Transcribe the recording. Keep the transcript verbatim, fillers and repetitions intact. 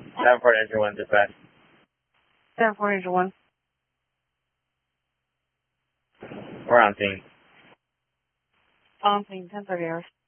seven four Ninja one, dispatch. seven four Ninja one. We're on scene. On scene, ten thirty hours.